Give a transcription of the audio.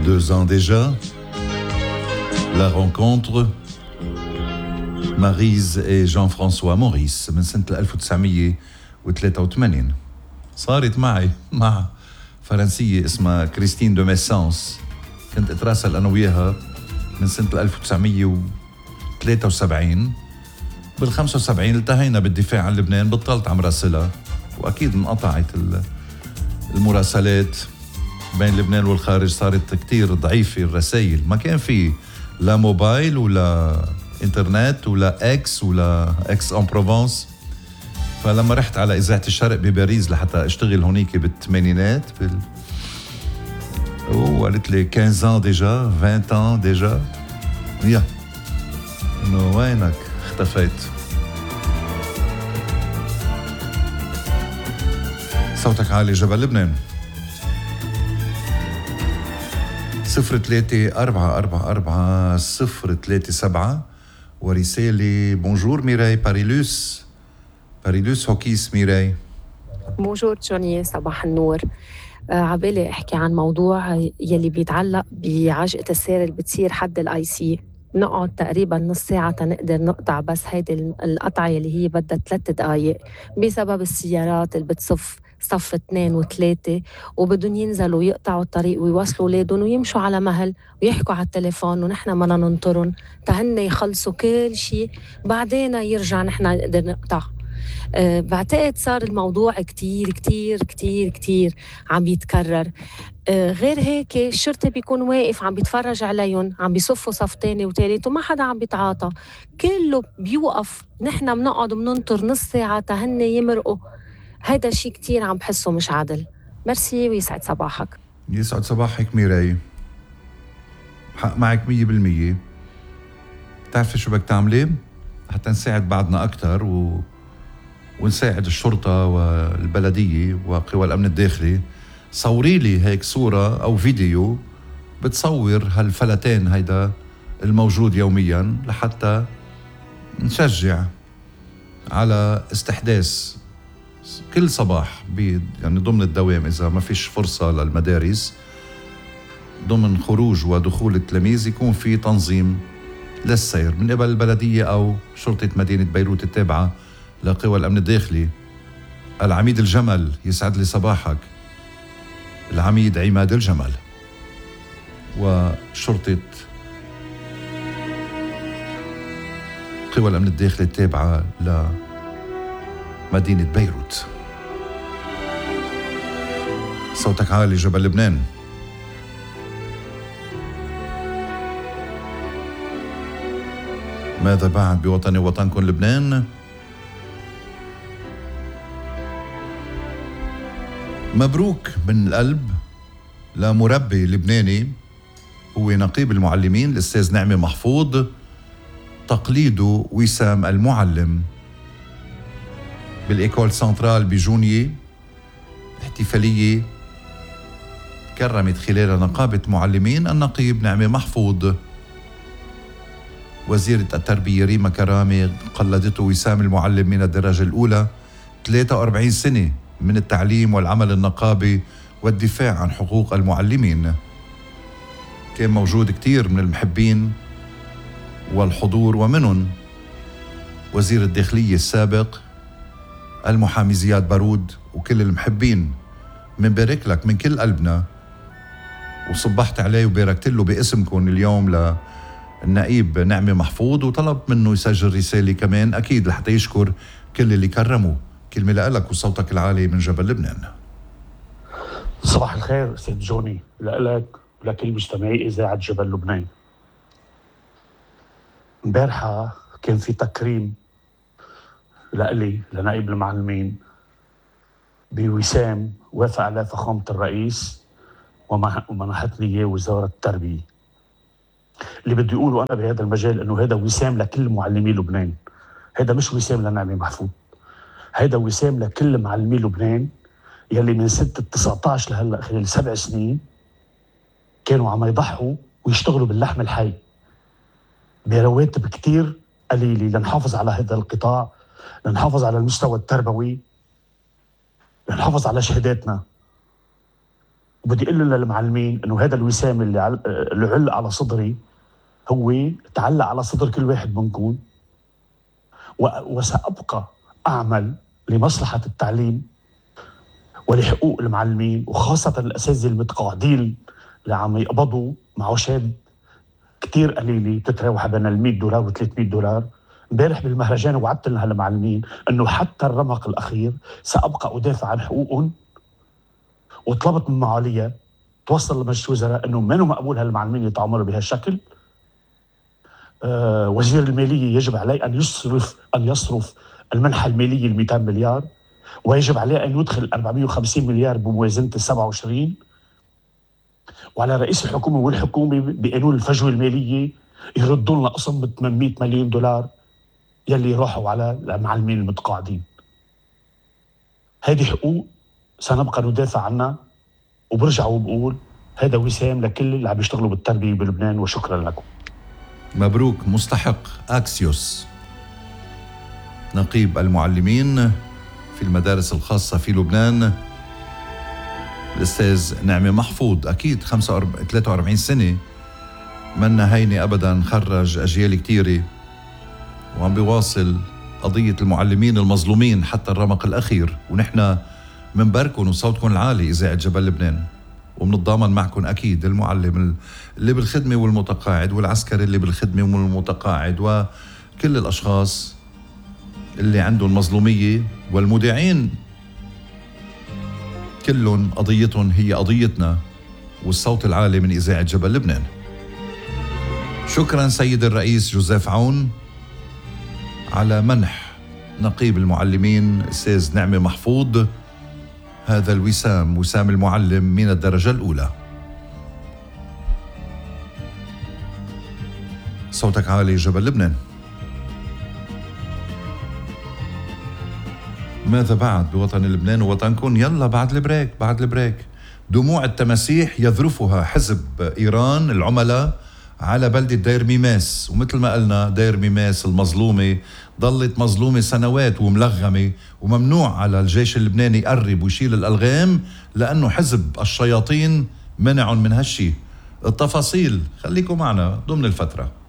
2 ans déjà, la rencontre Maryse et Jean-François Maurice من سنة 1983. صارت معي مع فرنسية اسمها كريستين دو ميسانس، كنت اتراسل أنا وياها من سنة 1973. بال75 التهينا بالدفاع عن لبنان، بطلت عم راسلها، وأكيد انقطعت المراسلات بين لبنان والخارج، صارت كتير ضعيفة الرسائل، ما كان في لا موبايل ولا انترنت ولا اكس ولا اكس ان بروفنس. فلما رحت على إذاعة الشرق بباريس لحتى اشتغل هونيك بالثمانينات وقالت لي 15 ans déjà 20 ans déjà يا انه وينك اختفيت. صوتك عالي جبل لبنان. 03444037 ورسالة بونجور ميراي باريلوس هوكيس ميراي. بونجور جوني، صباح النور. عبالي احكي عن موضوع يلي بيتعلق بعجقة السير اللي بتصير حد الاي سي. نقعد تقريبا نص ساعة تنقدر نقطع بس هيدي القطعة يلي هي بدها 3 دقايق بسبب السيارات اللي بتصف صف 2 و3 وبدهم ينزلوا يقطعوا الطريق ويوصلوا اولادهم ويمشوا على مهل ويحكوا على التليفون ونحن بدنا ننطرن تهن يخلصوا كل شيء، بعدين يرجع نحن نقدر نقطع. بعتقد صار الموضوع كتير كتير كتير كتير عم يتكرر. غير هيك الشرطة بيكون واقف عم بيتفرج عليهم، عم بيصفوا صف تاني وتالت وما حدا عم بيتعاطى، كله بيوقف، نحن بنقعد بننطر نص ساعة تهن يمرقوا. هيدا شيء كتير عم بحسه مش عادل. مرسي ويسعد صباحك. يسعد صباحك ميراي، حق معك 100%. بتعرفي شو بدك تعملي حتى نساعد بعضنا أكتر ونساعد الشرطة والبلدية وقوى الأمن الداخلي؟ صوري لي هيك صورة أو فيديو بتصور هالفلتين هيدا الموجود يوميا لحتى نشجع على استحداث كل صباح يعني ضمن الدوام إذا ما فيش فرصة للمدارس، ضمن خروج ودخول التلاميذ يكون في تنظيم للسير من قبل البلدية أو شرطة مدينة بيروت التابعة لقوى الأمن الداخلي. العميد الجمل، يسعد لي صباحك، العميد عماد الجمل، وشرطة قوى الأمن الداخلي التابعة لمدينة بيروت. صوتك عالي جبل لبنان. ماذا بعد بوطني وطنكم لبنان؟ مبروك من القلب لمربي لبناني هو نقيب المعلمين الأستاذ نعمة محفوظ، تقليده وسام المعلم بالإيكول سنترال بجونية، احتفالية كرمت خلال نقابة معلمين النقيب نعمة محفوظ. وزيرة التربية ريما كرامي قلدته وسام المعلم من الدرجة الأولى 43 سنة من التعليم والعمل النقابي والدفاع عن حقوق المعلمين. كان موجود كتير من المحبين والحضور، ومنهم وزير الداخلية السابق المحامي زياد بارود وكل المحبين. منبارك لك من كل قلبنا وصبحت عليه وباركت له باسمكم اليوم للنقيب نعمة محفوظ، وطلب منه يسجل رسالة كمان أكيد لحتى يشكر كل اللي كرموا. كلمة لك وصوتك العالي من جبل لبنان. صباح الخير سيد جوني، لك ولكل مستمعي إذاعة جبل لبنان. امبارحة كان في تكريم لإلي لنائب المعلمين بوسام وافق على فخامة الرئيس ومنحتني إياه وزارة التربية. اللي بدي أقوله أنا بهذا المجال إنه هذا وسام لكل معلمي لبنان، هذا مش وسام لنعمة محفوظ، هذا وسام لكل معلمي لبنان يلي من سنة 19 لهلأ خلال 7 سنين كانوا عم يضحوا ويشتغلوا باللحم الحي برواتب كتير قليلة لنحافظ على هذا القطاع، لنحافظ على المستوى التربوي، لنحافظ على شهاداتنا. وبدي اقول للمعلمين انه هذا الوسام اللي علق على صدري هو تعلق على صدر كل واحد منكم، وسأبقى أعمل لمصلحة التعليم ولحقوق المعلمين، وخاصة الأساتذة المتقاعدين اللي عم يقبضوا معاشات كتير قليلة تتراوح بين $100 و$300. امبارح بالمهرجان وعدت لها المعلمين انه حتى الرمق الاخير سابقى ادافع عن حقوقهم، وطلبت من معاليها توصل لمجلس الوزراء انه ما مقبول هالمعلمين يتعاملوا بهالشكل. وزير المالية يجب عليه أن يصرف المنحة المالية 200 مليار، ويجب عليه أن يدخل 450 مليار بموازنة 27، وعلى رئيس الحكومة والحكومة بقانون الفجوة المالية يردوا لنا قسم ب $800 مليون يلي راحوا على المعلمين المتقاعدين. هذه حقوق سنبقى ندافع عنها، وبرجع وبقول هذا وسام لكل اللي عم يشتغلوا بالتربية بلبنان، وشكرا لكم. مبروك. مستحق أكسيوس نقيب المعلمين في المدارس الخاصة في لبنان الأستاذ نعمة محفوظ، أكيد 43 سنة منا هيني أبدا، خرج أجيال كتيرة وعم بيواصل قضية المعلمين المظلومين حتى الرمق الأخير، ونحن منباركم وصوتكم العالي إذاعة جبل لبنان، ومنتضامن معكم أكيد المعلم اللي بالخدمة والمتقاعد، والعسكري اللي بالخدمة والمتقاعد، وكل الأشخاص اللي عندهم مظلومية، والمذيعين كلهم قضيتهم هي قضيتنا، والصوت العالي من إذاعة جبل لبنان. شكرا سيد الرئيس جوزيف عون على منح نقيب المعلمين أستاذ نعمة محفوظ هذا الوسام، وسام المعلم من الدرجة الأولى. صوتك عالي جبل لبنان. ماذا بعد بوطن لبنان ووطنكم؟ يلا بعد البريك. دموع التماسيح يذرفها حزب إيران العملاء على بلدة دير ميماس، ومثل ما قلنا دير ميماس المظلومة ضلت مظلومة سنوات وملغمة، وممنوع على الجيش اللبناني يقرب ويشيل الألغام لأنه حزب الشياطين منعهم من هالشي. التفاصيل خليكم معنا ضمن الفترة.